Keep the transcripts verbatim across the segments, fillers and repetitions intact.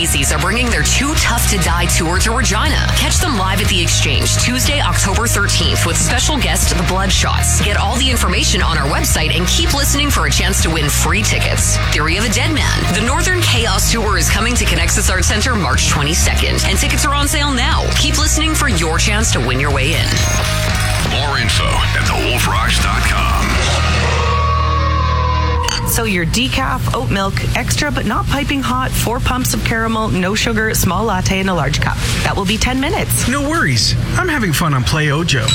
Daisies are bringing their Too Tough to Die tour to Regina. Catch them live at the Exchange Tuesday, October thirteenth with special guest The Bloodshots. Get all the information on our website and keep listening for a chance to win free tickets. Theory of a Dead Man. The Northern Chaos Tour is coming to Connexus Arts Center March twenty-second, and tickets are on sale now. Keep listening for your chance to win your way in. More info at the wolf rocks dot com. So your decaf, oat milk, extra but not piping hot, four pumps of caramel, no sugar, small latte in a large cup. That will be ten minutes. No worries. I'm having fun on Play Ojo.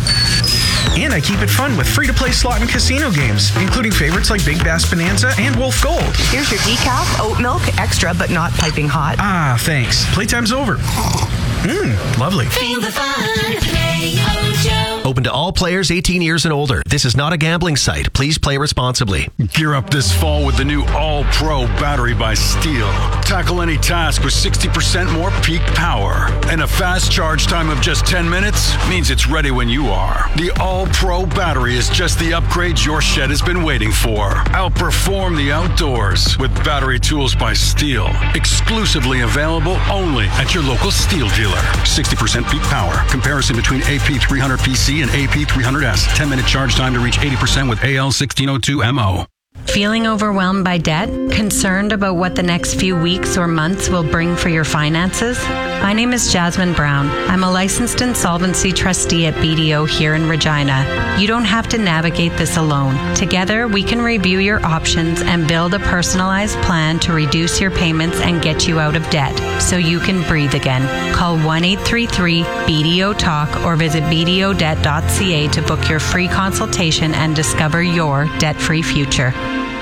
And I keep it fun with free-to-play slot and casino games, including favorites like Big Bass Bonanza and Wolf Gold. Here's your decaf, oat milk, extra but not piping hot. Ah, thanks. Playtime's over. Mmm, lovely. Feel the fun. Play Ojo. Open to all players eighteen years and older. This is not a gambling site. Please play responsibly. Gear up this fall with the new All-Pro battery by Steel. Tackle any task with sixty percent more peak power. And a fast charge time of just ten minutes means it's ready when you are. The All-Pro battery is just the upgrade your shed has been waiting for. Outperform the outdoors with battery tools by Steel. Exclusively available only at your local Steel dealer. sixty percent peak power. Comparison between A P three hundred P C and A P three hundred S. ten minute charge time to reach eighty percent with A L sixteen oh two M O. Feeling overwhelmed by debt? Concerned about what the next few weeks or months will bring for your finances? My name is Jasmine Brown. I'm a licensed insolvency trustee at B D O here in Regina. You don't have to navigate this alone. Together, we can review your options and build a personalized plan to reduce your payments and get you out of debt so you can breathe again. Call one eight three three B D O talk or visit b d o debt dot c a to book your free consultation and discover your debt-free future.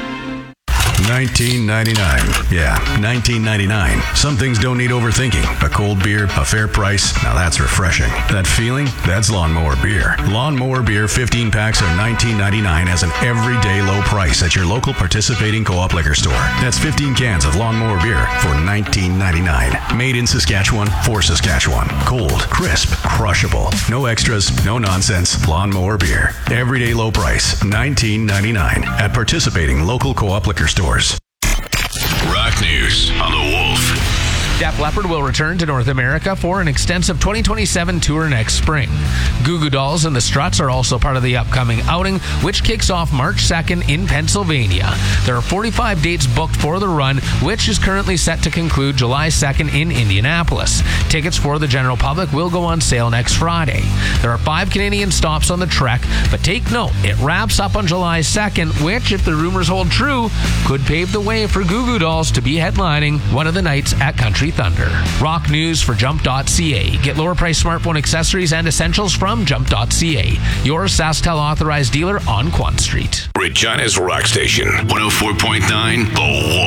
nineteen ninety-nine. Yeah, nineteen ninety-nine. Some things don't need overthinking. A cold beer, a fair price. Now that's refreshing. That feeling? That's Lawnmower Beer. Lawnmower Beer fifteen packs are nineteen ninety-nine as an everyday low price at your local participating co-op liquor store. That's fifteen cans of Lawnmower Beer for nineteen ninety-nine. Made in Saskatchewan for Saskatchewan. Cold, crisp, crushable. No extras, no nonsense. Lawnmower Beer. Everyday low price, nineteen ninety-nine at participating local co-op liquor stores. Rock News on the Wolf. Def Leppard will return to North America for an extensive twenty twenty-seven tour next spring. Goo Goo Dolls and the Struts are also part of the upcoming outing, which kicks off March second in Pennsylvania. There are forty-five dates booked for the run, which is currently set to conclude July second in Indianapolis. Tickets for the general public will go on sale next Friday. There are five Canadian stops on the trek, but take note, it wraps up on July second, which, if the rumors hold true, could pave the way for Goo Goo Dolls to be headlining one of the nights at Country Thunder. Rock News for Jump dot c a. Get lower price smartphone accessories and essentials from Jump dot c a, your SaskTel authorized dealer on Quant Street. Regina's Rock Station, one oh four point nine, The Wolf.